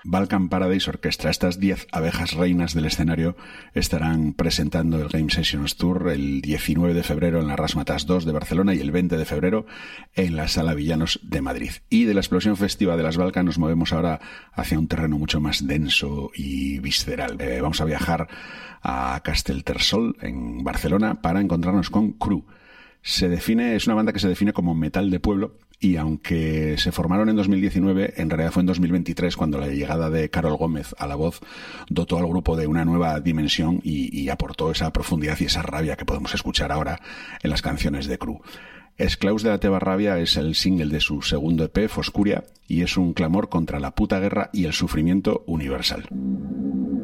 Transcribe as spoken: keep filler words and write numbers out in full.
Balkan Paradise Orchestra. Estas diez abejas reinas del escenario estarán presentando el Game Sessions Tour el diecinueve de febrero en la Razzmatazz dos de Barcelona y el veinte de febrero en la Sala Villanos de Madrid. Y de la explosión festiva de las Balkan nos movemos ahora hacia un terreno mucho más denso y visceral. Eh, vamos a viajar a Castellterçol, en Barcelona, para encontrarnos con Cru. Se define, es una banda que se define como metal de pueblo, y aunque se formaron en dos mil diecinueve, en realidad fue en dos mil veintitrés cuando la llegada de Carol Gómez a la voz dotó al grupo de una nueva dimensión y, y aportó esa profundidad y esa rabia que podemos escuchar ahora en las canciones de Cru. Esclaus de la teva rabia es el single de su segundo E P, Foscuria, y es un clamor contra la puta guerra y el sufrimiento universal.